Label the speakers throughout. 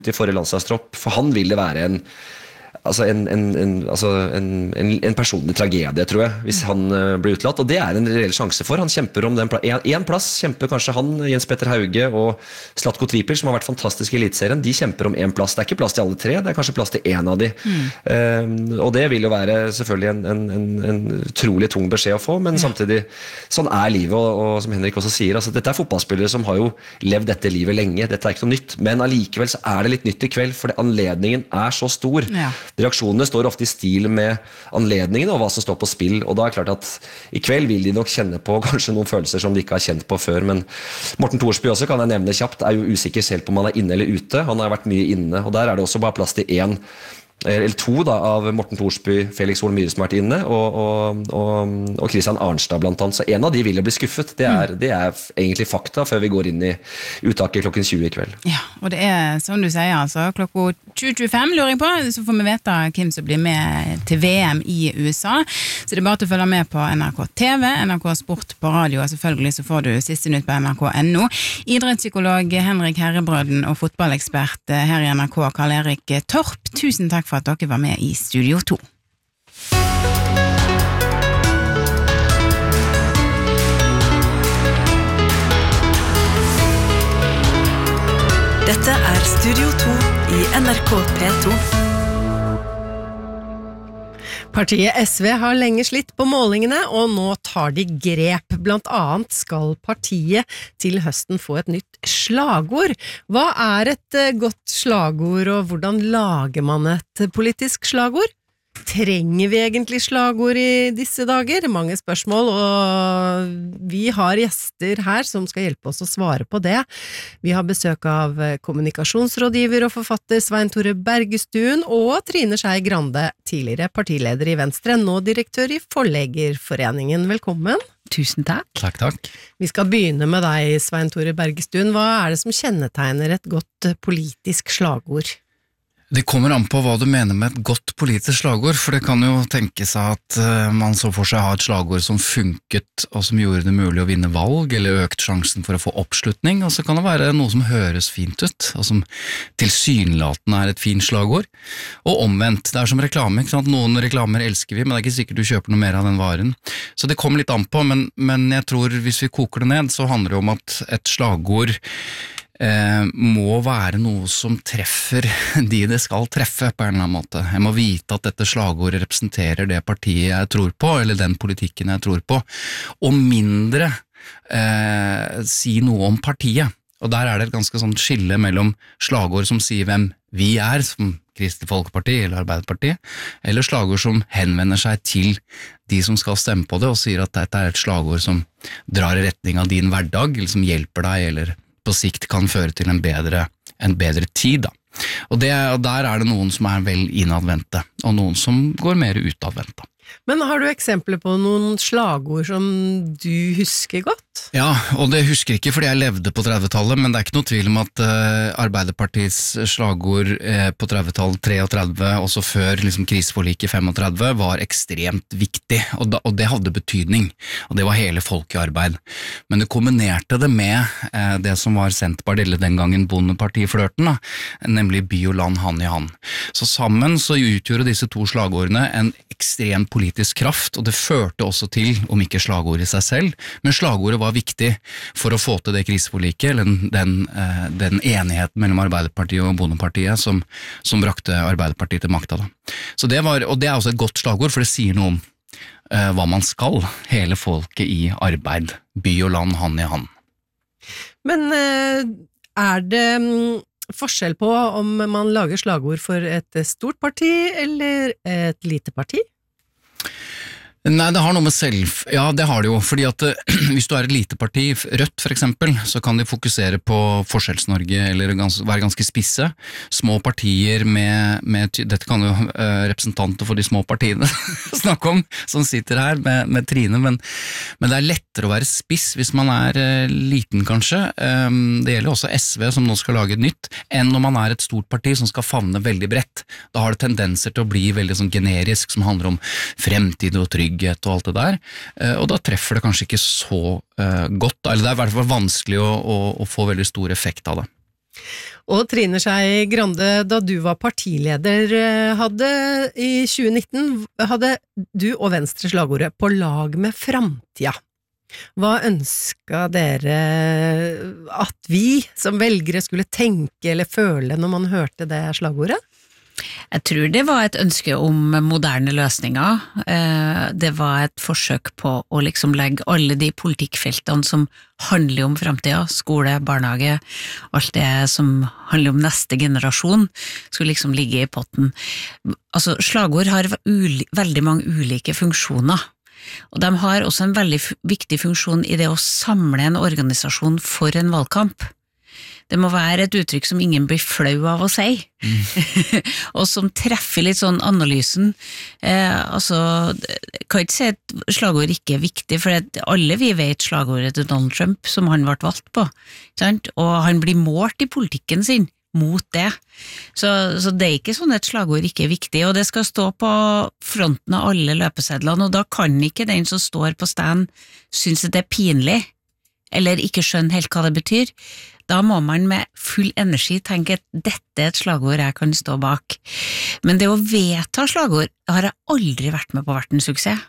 Speaker 1: til forrige landslagstropp, for han vil det være en personlig tragedie, tror jeg, hvis han blir utlatt, og det en reell sjanse for. Han kjemper om en plass, kjemper kanskje han, Jens Petter Hauge og Zlatko Tripic, som har vært fantastiske i elitserien, de kjemper om en plass. Det ikke plass til alle tre, det kanskje plass til en av de. Og det vil jo være selvfølgelig en utrolig tung beskjed å få, men samtidig, sånn livet, og som Henrik også sier, altså, dette fotballspillere som har jo levd dette livet lenge, dette ikke noe nytt, men allikevel så det litt nytt i kveld, for anledningen så stor. Ja. Reaksjonene står ofte i stil med anledningen og hva som står på spill, og da klart at i kveld vil de nok kjenne på kanskje noen følelser som de ikke har kjent på før, men Morten Thorsby også kan jeg nevne kjapt, jo usikker selv på om han inne eller ute. Han har vært mye inne, og der det også bare plass til en eller to da, av Morten Thorsby, Felix Horn Myhre som har vært inne, og Christian Arnstad blant annet. Så en av de vil jo bli skuffet. Det egentlig fakta før vi går inn i uttaket klokken 20 i kveld.
Speaker 2: Ja, og det som du sier, altså, klokka 20.25 lurer jeg på, så får vi vite hvem som blir med til VM i USA. Så det bare til å følge med på NRK TV, NRK Sport på radio, og selvfølgelig så får du siste nytt på NRK.no. Idrettspsykolog Henrik Herrebrøden og fotballekspert her i NRK, Karl Erik Torp, tusen takk for at dere var med i Studio 2.
Speaker 3: Dette Studio 2 i NRK P2. Partiet SV har lenge slitt på målingene, og nå tar de grep. Blant annet skal partiet til høsten få et nytt slagord. Hva et godt slagord, og hvordan lager man et politisk slagord? Trenger vi egentlig slagord i disse dager? Mange spørsmål, og vi har gjester her som skal hjelpe oss å svare på det. Vi har besøk av kommunikasjonsrådgiver og forfatter Svein Tore Bergestuen og Trine Skei Grande, tidligere partileder i Venstre, nå direktør i Forleggerforeningen. Velkommen.
Speaker 2: Tusen takk.
Speaker 4: Takk.
Speaker 3: Vi skal begynne med deg, Svein Tore Bergestuen. Hva det som kjennetegner et godt politisk slagord?
Speaker 4: Det kommer an på hva du mener med et godt politisk slagord, for det kan jo tenke seg at man så for seg ha et slagord som funket, og som gjorde det mulig å vinne valg, eller økt sjansen for å få oppslutning, og så kan det være noe som høres fint ut, og som tilsynelatende et fint slagord. Og omvendt, det som reklame, ikke sant? Noen reklamer elsker vi, men det ikke sikkert du kjøper noe mer av den varen. Så det kommer litt an på, men jeg tror hvis vi koker det ned, så handler det om at et slagord må være noe som treffer de det skal treffe på en eller annen måte. Jeg må vite at dette slagordet representerer det partiet jeg tror på, eller den politikken jeg tror på, og mindre si noe om partiet. Og der det et ganske sånn skille mellom slagord som sier hvem vi som Kristelig Folkeparti eller Arbeiderpartiet, eller slagord som henvender seg til de som skal stemme på det, og sier at dette et slagord som drar i retning av din hverdag, eller som hjelper deg, eller på sikt kan føre til en bedre tid. Da. Og der det noen som vel innadvendte, og noen som går mer utadvendte.
Speaker 3: Men har du eksempler på noen slagord som du husker godt?
Speaker 4: Ja, og det husker ikke fordi jeg levde på 30-tallet, men det ikke noe tvil om at Arbeiderpartiets slagord på 30-tallet 33, også før liksom, kriseforliket 35, var ekstremt viktig, og det hadde betydning, og det var hele folket i arbeid. Men det kombinerte det med det som var Senterpartiet, eller den gangen Bondepartiflørten, nemlig by og land hand i hand. Så sammen så utgjorde disse to slagordene en ekstremt politisk kraft, og det førte også til, om ikke slagordet i seg selv, men slagordet var viktig for å få til det kriseforliket, eller den enigheten mellom Arbeiderpartiet og Bondepartiet som brakte Arbeiderpartiet til makta. Så det også et godt slagord, for det sier noe om hva man skal, hele folket i arbeid, by og land, hand i hand.
Speaker 3: Men det forskjell på om man lager slagord for et stort parti eller et lite parti?
Speaker 4: Nei, det har noe med ja, det har det jo, fordi at hvis du et lite parti, Rødt for eksempel, så kan de fokusere på Forskjells-Norge, eller være ganske spisse. Små partier dette kan jo representanter for de små partiene snakke om, som sitter her med Trine, men det lettere å være spiss hvis man liten kanskje. Det gjelder også SV som nå skal lage et nytt, enn når man et stort parti som skal favne veldig bredt. Da har det tendenser til å bli veldig sånn generisk, som handler om fremtid og trygghet og alt det der, og da treffer det kanskje ikke så godt, eller det i hvert fall vanskelig å få veldig stor effekt av det.
Speaker 3: Og Trine Skei Grande, da du var partileder i 2019, hadde du og Venstre slagordet «På lag med framtida». Hva ønsket dere at vi som velgere skulle tenke eller føle når man hørte det slagordet?
Speaker 5: Jeg tror det var et ønske om moderne løsninger. Det var et forsøk på å liksom legge alle de politikkfeltene som handler om fremtiden, skole, barnehage, alt det som handler om neste generasjon, skulle liksom ligge i potten. Altså, slagord har veldig mange ulike funksjoner. Og de har også en veldig viktig funksjon i det å samle en organisasjon for en valgkamp. Det må være et uttrykk som ingen blir flau av å si, og som treffer litt sånn analysen. Kan ikke si at slagord ikke er viktig, for alle vi vet slagordet til Donald Trump, som han ble valgt på, sant? Og han blir målt i politikken sin mot det. Så det er ikke sånn at slagord ikke er viktig, og det skal stå på fronten av alle løpesedlene, og da kan ikke den som står på stand synes at det er pinlig, eller ikke skjønne helt hva det betyr. Da må man med full energi tenke at dette er et slagord jeg kan stå bak. Men det å vedta slagord har jeg aldri vært med på vært en suksess.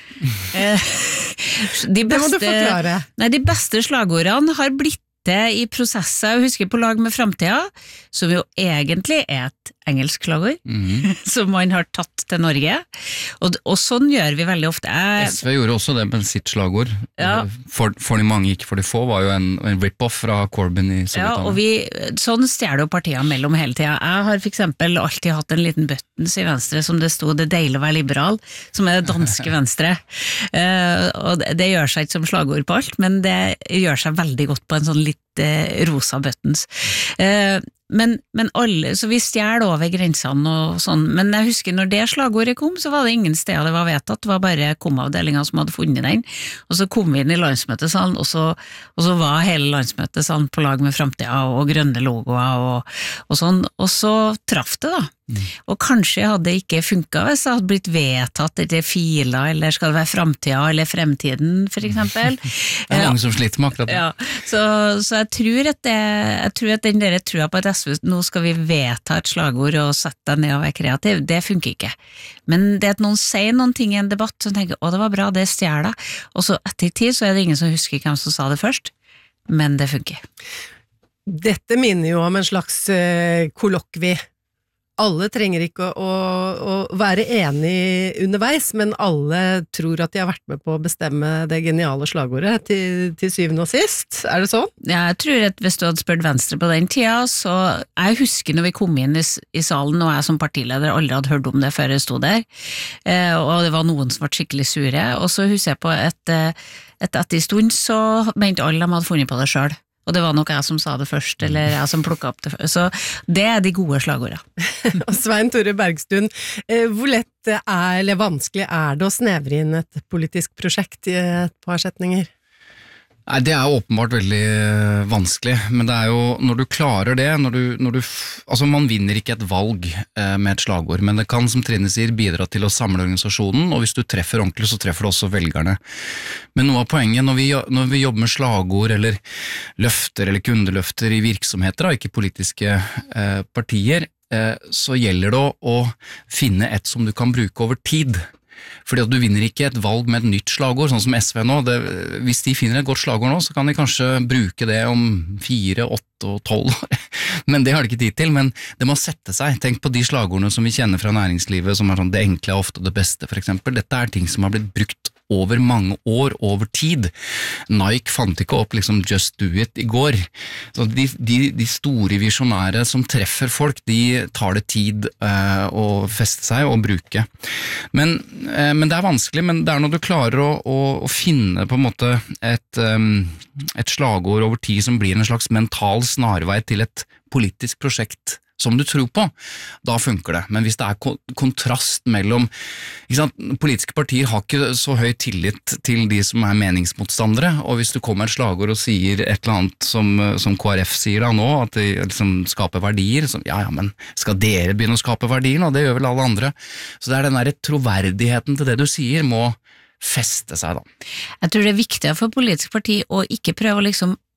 Speaker 5: Det må du forklare. De beste slagordene har blitt det i prosesser. Jeg husker På lag med framtida, som jo egentlig er et engelsk slagord, som man har tatt til Norge, og sånn gjør vi veldig ofte.
Speaker 4: SV gjorde også det med sitt slagord. Ja. For de mange, ikke for de få, var jo en rip-off fra Corbyn i Storbritannia.
Speaker 5: Ja, og sånn stjeler jo partiene mellom hele tida. Jeg har for eksempel alltid hatt en liten buttons i Venstre som det sto «Det er deilig å være liberal», som er det danske Venstre. Og det gjør seg ikke som slagord på alt, men det gjør seg veldig godt på en sånn litt rosa buttons. Men alle, så vi stjal over grensene og sånn, men jeg husker når det slagordet kom, så var det ingen steder det var vedtatt, det var bare komavdelingen som hadde funnet den, og så kom vi inn i landsmøtesalen, og så var hele landsmøtesalen på lag med framtida, og grønne logoer og sånn, og så traff det da. Og kanskje hadde det ikke funket hvis det hadde blitt vedtatt etter filer, eller skal det være framtida eller fremtiden, for eksempel.
Speaker 4: Det er mange som sliter med akkurat det.
Speaker 5: Ja, så jeg tror at den der tror på at SV, nå skal vi vedta et slagord og sette deg ned og være kreativ, det funker ikke. Men det at noen sier noen ting i en debatt, så tenker det var bra, det stjeler jeg, og så etter tid så er det ingen som husker hvem som sa det først, men det funker.
Speaker 3: Dette minner jo om en slags kollokvi. Alle trenger ikke å være enige underveis, men alle tror at de har vært med på å bestemme det geniale slagordet til syvende og sist. Er det sånn?
Speaker 5: Ja, jeg tror at hvis du hadde spurt Venstre på den tida, så jeg husker når vi kom inn i salen, og jeg som partileder aldri hadde hørt om det før jeg sto der, og det var noen som var skikkelig sure, og så husker jeg på etter stund så mente alle de hadde funnet på det selv. Og det var nok jeg som sa det først, eller jeg som plukket opp det først. Så det er de gode slagordene.
Speaker 3: Og Svein Tore Bergstuen, hvor lett eller vanskelig er det å snevre inn et politisk prosjekt i et par setninger?
Speaker 4: Nei, det er åpenbart veldig vanskelig, men det er jo når du klarer det, altså man vinner ikke et valg med et slagord, men det kan, som Trine sier, bidra til å samle organisasjonen, og hvis du treffer ordentlig, så treffer du også velgerne. Men noe av poenget når vi jobber med slagord eller løfter eller kundeløfter i virksomheter, ikke politiske partier, så gjelder det å finne et som du kan bruke over tid. Fordi at du vinner ikke et valg med et nytt slagord, sånn som SV nå. Hvis de finner et godt slagord nå, så kan de kanskje bruke det om 4, 8 og 12 år. Men det har de ikke tid til, men det må sette seg. Tenk på de slagordene som vi kjenner fra næringslivet, som er sånn det enkle er ofte det beste, for eksempel. Dette er ting som har blitt brukt over mange år, over tid. Nike fant ikke opp liksom just do it i går. Så de store visjonære som treffer folk, de tar det tid å feste seg og bruke. Men det er vanskelig, men det er når du klarer å finne på en måte et slagord over tid som blir en slags mental snarvei til et politisk prosjekt som du tror på, da funker det. Men hvis det er kontrast mellom, politiske partier har ikke så høy tillit til de som er meningsmotstandere, og hvis du kommer et slagord og sier et eller annet som KrF sier da nå, at de liksom skaper verdier, så, ja, men skal dere begynne å skape verdier nå? Det gjør vel alle andre. Så det er den der troverdigheten til det du sier må feste seg da.
Speaker 5: Jeg tror det er viktig for politiske partier å ikke prøve å liksom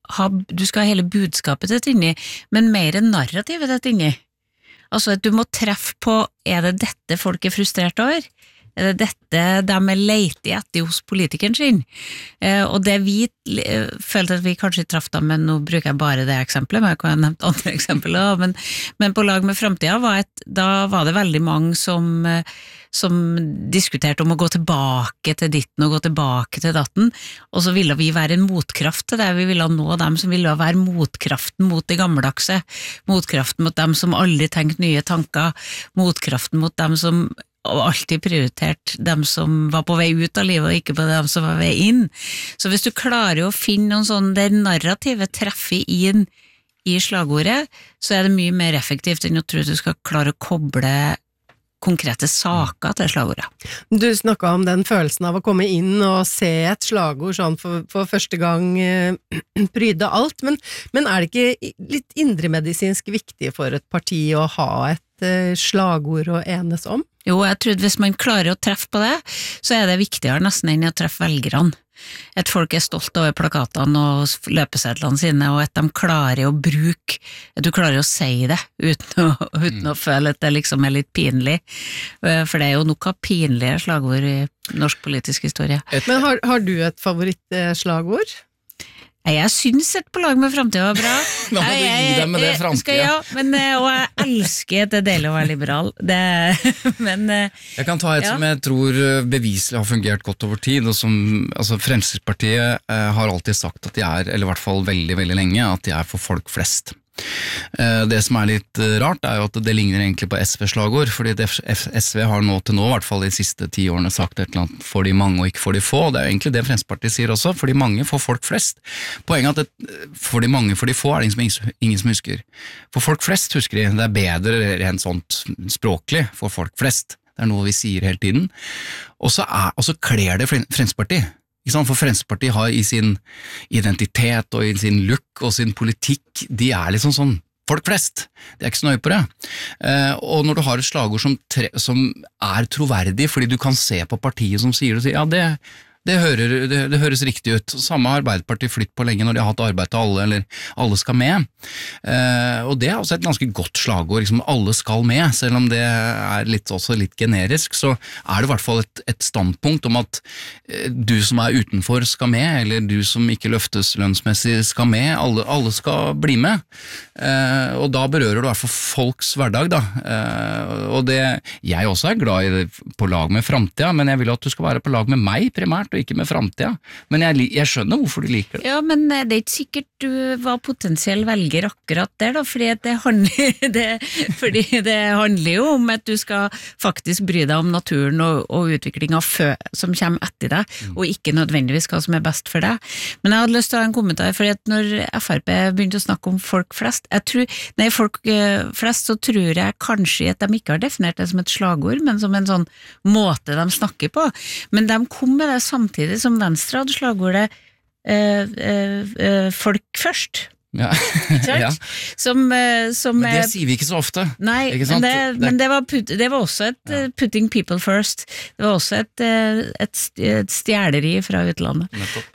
Speaker 5: du skal ha hele budskapet ditt inni, men mer enn narrativet ditt inni. Altså at du må treffe på, det dette folk frustrert over? Det dette de leter etter hos politikeren sin? Og det vi følte at vi kanskje traff dem, men nå bruker jeg bare det eksempelet, men jeg kan ha nevnt andre eksempler, men på Lag med Framtida da var det veldig mange som diskuterte om å gå tilbake til ditten og gå tilbake til datten, og så ville vi være en motkraft til det, vi ville nå dem som ville være motkraften mot de gammeldagse, motkraften mot dem som aldri tenkte nye tanker, motkraften mot dem som og alltid prioritert dem som var på vei ut av livet og ikke på dem som var vei inn. Så hvis du klarer å finne noen sånn der narrativet treffer inn i slagordet, så det mye mer effektivt enn å tro at du skal klare å koble konkrete saker til slagordet.
Speaker 3: Du snakket om den følelsen av å komme inn og se et slagord sånn for første gang pryde alt, men det ikke litt indremedisinsk viktig for et parti å ha et slagord å enes om?
Speaker 5: Jo, jeg tror hvis man klarer å treffe på det, så det viktigere nesten enn å treffe velgerne. At folk stolt over plakatene og løpesedlene sine, og at de klarer å bruke, at du klarer å si det uten å føle at det liksom litt pinlig. For det jo nok av pinlige slagord i norsk politisk historie.
Speaker 3: Men har du et favorittslagord?
Speaker 5: Jeg synes et på Lag med Framtida var bra.
Speaker 4: Nå må du gi dem med det Framtida.
Speaker 5: Og jeg elsker at det er deilig å være liberal.
Speaker 4: Jeg kan ta et som jeg tror beviselig har fungert godt over tid, og som Fremskrittspartiet har alltid sagt at de eller i hvert fall veldig, veldig lenge, at de for folk flest. Det som litt rart jo at det ligner egentlig på SV-slagord, fordi SV har nå til nå, i hvert fall de siste 10 årene, sagt et eller annet for de mange og ikke for de få. Det jo egentlig det Fremskrittspartiet sier også, for de mange, for folk flest. Poenget for de mange, for de få det ingen som husker. For folk flest husker de, det bedre rent sånt språklig for folk flest. Det noe vi sier hele tiden. Og så kler det Fremskrittspartiet. For Fremskrittspartiet har i sin identitet og i sin look og sin politikk, de liksom sånn folk flest, de ikke så nøye på det. Og når du har et slagord som troverdig, fordi du kan se på partiet som sier det, ja det høres riktig ut. Samme har Arbeiderpartiet flytt på lenge når de har hatt arbeid til alle, eller alle skal med. Og det også et ganske godt slagord, liksom alle skal med, selv om det også litt generisk, så det i hvert fall et standpunkt om at du som utenfor skal med, eller du som ikke løftes lønnsmessig skal med, alle skal bli med. Og da berører du i hvert fall folks hverdag, da. Og jeg også glad i det på Lag med Framtida, men jeg vil at du skal være på lag med meg primært, og ikke med Framtida. Men jeg skjønner hvorfor du liker det.
Speaker 5: Ja, men det ikke sikkert du var potensiell velger akkurat der, da, fordi det handler jo om at du skal faktisk bry deg om naturen og utviklinga som kommer etter deg, og ikke nødvendigvis hva som best for deg. Men jeg hadde lyst til å ha en kommentar, fordi at når FrP begynte å snakke om folk flest, så tror jeg kanskje at de ikke har definert det som et slagord, men som en sånn måte de snakker på. Men de kom med det samtidig som Venstre hadde slagordet folk først.
Speaker 4: Ja. Ja.
Speaker 5: Men
Speaker 4: det sier vi ikke så ofte.
Speaker 5: Nei, men det var også et putting people first. Det var også et stjæleri fra utlandet.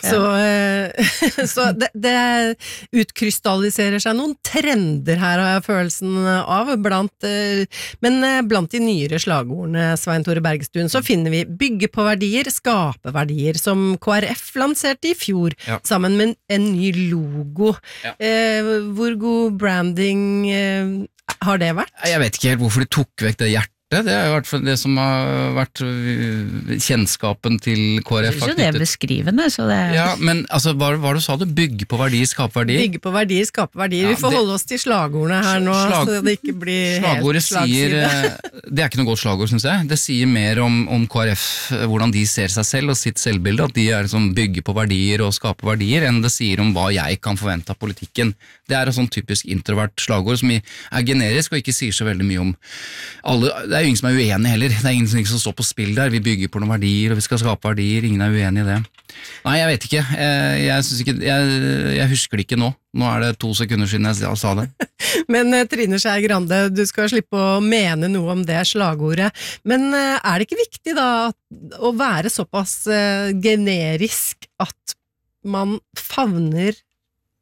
Speaker 3: Så det utkrystalliserer seg noen trender her, har jeg følelsen av, men blant de nyere slagordene, Svein Tore Bergestuen, så finner vi bygge på verdier, skape verdier, som KrF lanserte i fjor, sammen med en ny logo. Hvor god branding har det vært? Jeg
Speaker 4: vet ikke helt hvorfor de tok vekk det hjertet. Det jo i hvert fall det som har vært kjennskapen til KrF.
Speaker 5: Jeg synes det beskrivende, så det...
Speaker 4: Ja, men altså, hva du sa du? Bygge på verdier, skape verdier?
Speaker 3: Bygge på verdier, skape verdier. Vi får holde oss til slagordene her nå, så det ikke blir helt slagside.
Speaker 4: Det ikke noe godt slagord, synes jeg. Det sier mer om KrF, hvordan de ser seg selv og sitt selvbilde, at de liksom bygge på verdier og skape verdier, enn det sier om hva jeg kan forvente av politikken. Det et sånn typisk introvert slagord som generisk og ikke sier så veldig mye om alle. Det jo ingen som uenig heller. Det ingen som står på spill der. Vi bygger på noen verdier, og vi skal skape verdier. Ingen uenig i det. Nei, jeg vet ikke. Jeg husker det ikke nå. Nå det 2 sekunder siden jeg sa det.
Speaker 3: Men Trine Skei Grande, du skal slippe å mene noe om det slagordet. Men det ikke viktig da å være såpass generisk at man favner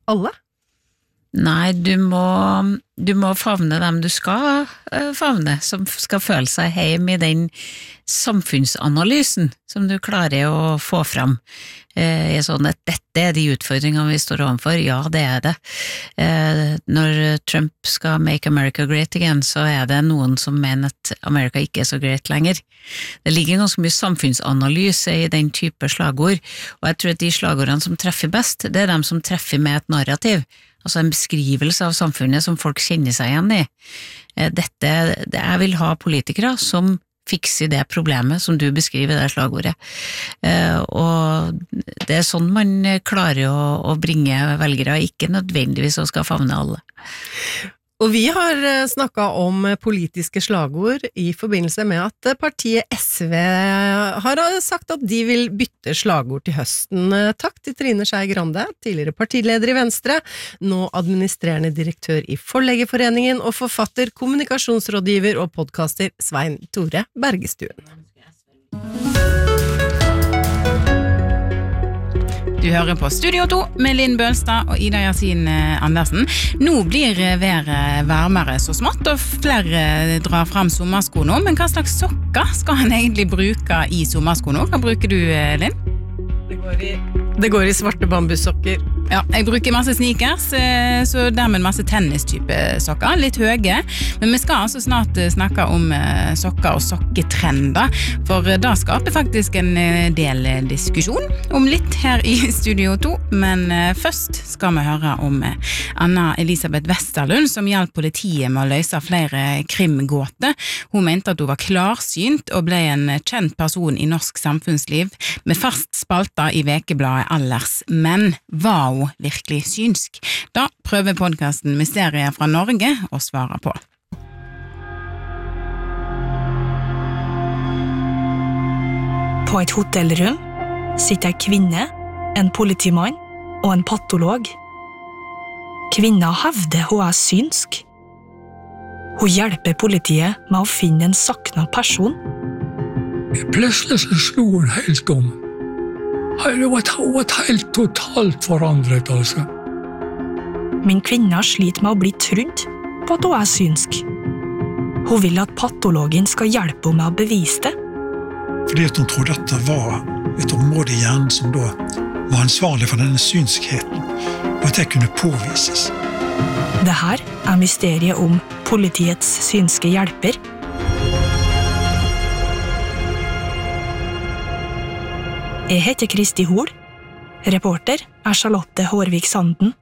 Speaker 3: alle?
Speaker 5: Nei, du må favne dem du skal favne, som skal føle seg hjemme i den samfunnsanalysen som du klarer å få fram. Sånn at dette de utfordringene vi står overfor, ja, det det. Når Trump skal make America great again, så det noen som mener at Amerika ikke så great lenger. Det ligger ganske mye samfunnsanalyse i den type slagord, og jeg tror at de slagordene som treffer best, det dem som treffer med et narrativ, altså en beskrivelse av samfunnet som folk kjenner seg igjen i. Jeg vil ha politikere som fikser det problemet som du beskriver i det slagordet. Og det sånn man klarer å bringe velgere, ikke nødvendigvis å skal favne alle.
Speaker 3: Og vi har snakket om politiske slagord i forbindelse med at partiet SV har sagt at de vil bytte slagord til høsten. Takk til Trine Skei Grande, tidligere partileder i Venstre, nå administrerende direktør i Forleggerforeningen og forfatter, kommunikasjonsrådgiver og podcaster Svein Tore Bergestuen.
Speaker 2: Du hører på Studio 2 med Linn Bølstad og Ida Yasin Andersen. Nå blir været varmere så smått, og flere drar frem sommersko nå. Men hva slags sokker skal han egentlig bruke i sommersko nå? Hva bruker du, Linn?
Speaker 3: Det går i svarte bambussokker.
Speaker 2: Ja, jeg bruker masse sneakers, så dermed masse tennistype sokker, litt høye. Men vi skal altså snart snakke om sokker og sokketrender, for da skaper faktisk en del diskusjon om litt her i Studio 2. Men først skal vi høre om Anna Elisabeth Westerlund, som hjalp politiet med å løse flere krimgåter. Hun mente at hun var klarsynt og ble en kjent person i norsk samfunnsliv med fast spalta i Vekebladet Allers. Men var hun virkelig synsk? Da prøver podcasten Mysteriet fra Norge å svare på.
Speaker 6: På et hotellrom sitter en kvinne, en politimann og en patolog. Kvinna hevder hun synsk. Hun hjelper politiet med å finne en sakna person.
Speaker 7: Plutselig så slo hun helt om. Hun var helt totalt forandret, altså.
Speaker 6: Men kvinna sliter med å bli trudd på at hun synsk. Hun vil at patologen skal hjelpe henne med å bevise det.
Speaker 8: Fordi at hun trodde at det var et område i hjernen som da var ansvarlig for denne synskheten, og at det kunne påvises.
Speaker 6: Det her mysteriet om politiets synske hjelper. Jeg heter Kristi Hol. Reporter Charlotte Hårvik Sanden.